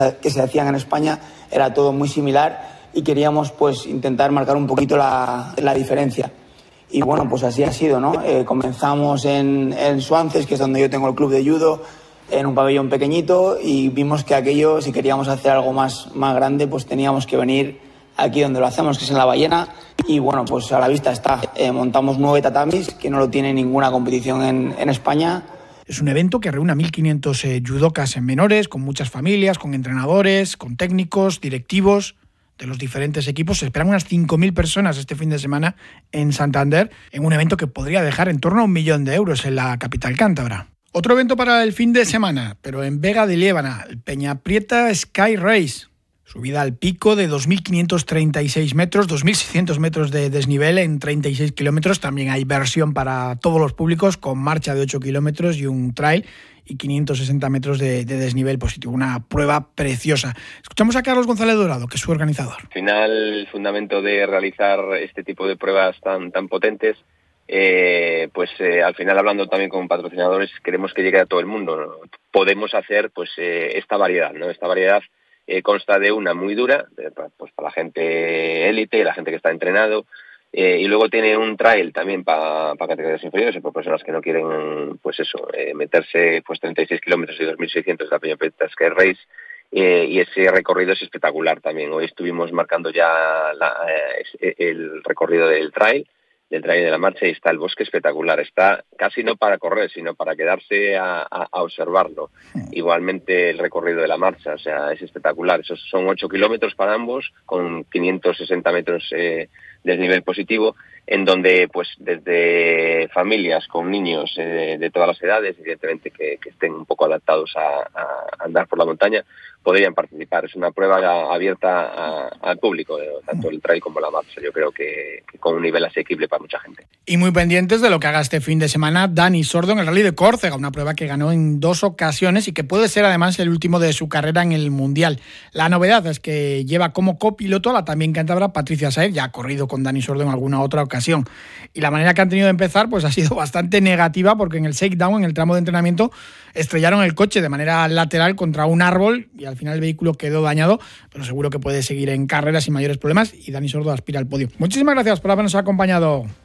que se hacían en España era todo muy similar y queríamos pues intentar marcar un poquito la diferencia. Y bueno, pues así ha sido, ¿no? Comenzamos en Swanses, que es donde yo tengo el club de judo, en un pabellón pequeñito, y vimos que aquello, si queríamos hacer algo más grande, pues teníamos que venir aquí donde lo hacemos, que es en La Ballena. Y bueno, pues a la vista está. Montamos 9 tatamis, que no lo tiene ninguna competición en España. Es un evento que reúne a 1.500 judocas en menores, con muchas familias, con entrenadores, con técnicos, directivos de los diferentes equipos. Se esperan unas 5.000 personas este fin de semana en Santander, en un evento que podría dejar en torno a 1 millón de euros en la capital cántabra. Otro evento para el fin de semana, pero en Vega de Liébana, el Peñaprieta Sky Race. Subida al pico de 2.536 metros, 2.600 metros de desnivel en 36 kilómetros. También hay versión para todos los públicos, con marcha de 8 kilómetros y un trail, y 560 metros de desnivel positivo. Una prueba preciosa. Escuchamos a Carlos González Dorado, que es su organizador. Al final, el fundamento de realizar este tipo de pruebas tan potentes, al final, hablando también con patrocinadores, queremos que llegue a todo el mundo, ¿no? Podemos hacer esta variedad, ¿no? Esta variedad consta de una muy dura, pues para la gente élite, la gente que está entrenado, y luego tiene un trail también para categorías inferiores, para personas que no quieren meterse 36 kilómetros y 2.600 de la Peñaprieta Sky Race, y ese recorrido es espectacular también. Hoy estuvimos marcando ya el recorrido del trail de la marcha, y está el bosque espectacular. Está casi no para correr, sino para quedarse a observarlo. Igualmente el recorrido de la marcha, o sea, es espectacular. Esos son 8 kilómetros para ambos, con 560 metros de desnivel positivo, en donde pues desde familias con niños de todas las edades, evidentemente que estén un poco adaptados a andar por la montaña, podrían participar. Es una prueba abierta al público, tanto el trail como la marcha. Yo creo que con un nivel asequible para mucha gente. Y muy pendientes de lo que haga este fin de semana Dani Sordo en el Rally de Córcega, una prueba que ganó en 2 ocasiones y que puede ser además el último de su carrera en el Mundial. La novedad es que lleva como copiloto a la también cántabra Patricia Saez, ya ha corrido con Dani Sordo en alguna otra ocasión. Y la manera que han tenido de empezar pues ha sido bastante negativa, porque en el shakedown, en el tramo de entrenamiento, estrellaron el coche de manera lateral contra un árbol y al final el vehículo quedó dañado, pero seguro que puede seguir en carreras sin mayores problemas, y Dani Sordo aspira al podio. Muchísimas gracias por habernos acompañado.